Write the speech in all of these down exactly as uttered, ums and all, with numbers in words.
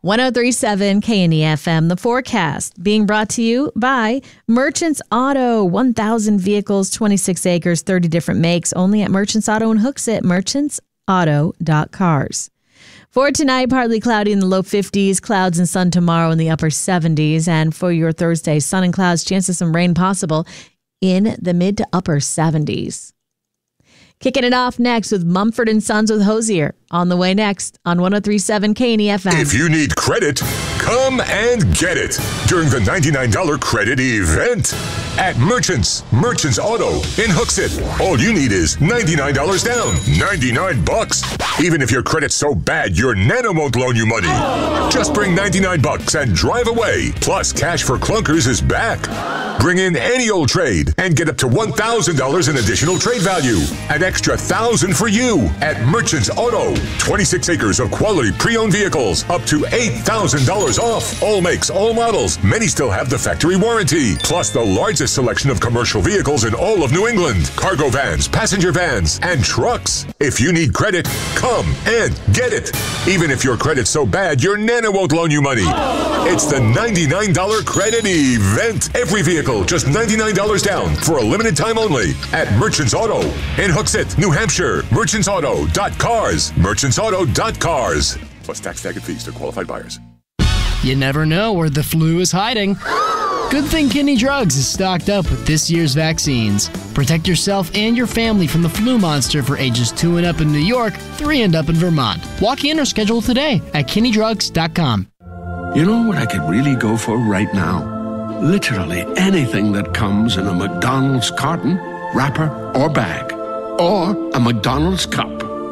one oh three point seven K N E F M, the forecast being brought to you by Merchants Auto. one thousand vehicles, twenty-six acres, thirty different makes, only at Merchants Auto and Hooksett, merchants auto dot cars. For tonight, partly cloudy in the low fifties, clouds and sun tomorrow in the upper seventies. And for your Thursday, sun and clouds, chance of some rain possible in the mid to upper seventies. Kicking it off next with Mumford and Sons with Hosier. On the way next on one oh three point seven K N E F M. If you need credit, come and get it during the ninety-nine dollars credit event at Merchants. Merchants Auto in Hooksett. All you need is ninety-nine dollars down. ninety-nine bucks. Even if your credit's so bad, your Nano won't loan you money. Just bring ninety-nine bucks and drive away. Plus, Cash for Clunkers is back. Bring in any old trade and get up to one thousand dollars in additional trade value. An extra one thousand dollars for you at Merchants Auto. twenty-six acres of quality pre-owned vehicles, up to eight thousand dollars off. All makes, all models. Many still have the factory warranty. Plus the largest selection of commercial vehicles in all of New England. Cargo vans, passenger vans, and trucks. If you need credit, come and get it. Even if your credit's so bad, your Nana won't loan you money. It's the ninety-nine dollars credit event. Every vehicle, just ninety-nine dollars down for a limited time only at Merchants Auto in Hooksett, New Hampshire. merchants auto dot cars. merchants auto dot cars. Plus tax, tag, and fees to qualified buyers. You never know where the flu is hiding. Good thing Kinney Drugs is stocked up with this year's vaccines. Protect yourself and your family from the flu monster for ages two and up in New York, three and up in Vermont. Walk in or schedule today at kinney drugs dot com. You know what I could really go for right now? Literally anything that comes in a McDonald's carton, wrapper, or bag. Or a McDonald's cup.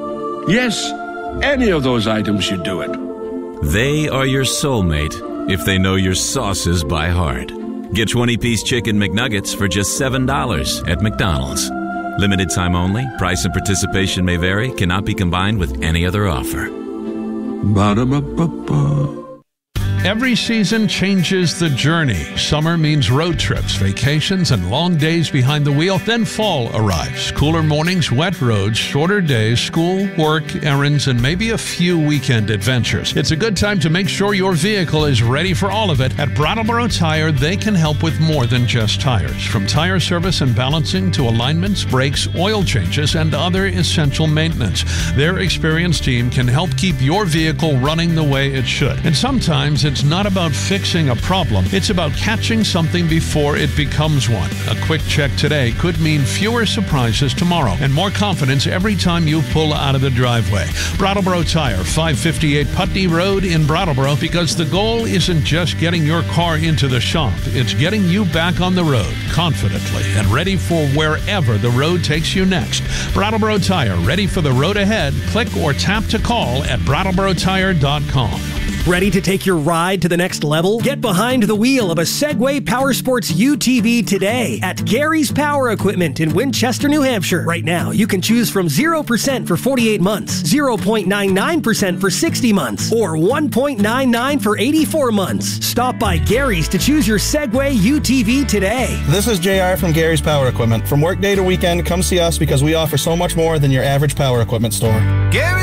Yes, any of those items should do it. They are your soulmate if they know your sauces by heart. Get twenty-piece chicken McNuggets for just seven dollars at McDonald's. Limited time only. Price and participation may vary. Cannot be combined with any other offer. Ba-da-ba-ba-ba. Every season changes the journey. Summer means road trips, vacations, and long days behind the wheel. Then fall arrives. Cooler mornings, wet roads, shorter days, school, work, errands, and maybe a few weekend adventures. It's a good time to make sure your vehicle is ready for all of it. At Brattleboro Tire, they can help with more than just tires. From tire service and balancing to alignments, brakes, oil changes, and other essential maintenance. Their experienced team can help keep your vehicle running the way it should. And sometimes it's not about fixing a problem. It's about catching something before it becomes one. A quick check today could mean fewer surprises tomorrow and more confidence every time you pull out of the driveway. Brattleboro Tire, five fifty-eight Putney Road in Brattleboro, because the goal isn't just getting your car into the shop. It's getting you back on the road confidently and ready for wherever the road takes you next. Brattleboro Tire, ready for the road ahead. Click or tap to call at brattleboro tire dot com. Ready to take your ride to the next level? Get behind the wheel of a Segway Power Sports U T V today at Gary's Power Equipment in Winchester, New Hampshire. Right now, you can choose from zero percent for forty-eight months, zero point nine nine percent for sixty months, or one point nine nine for eighty-four months. Stop by Gary's to choose your Segway U T V today. This is J R from Gary's Power Equipment. From workday to weekend, come see us because we offer so much more than your average power equipment store. Gary!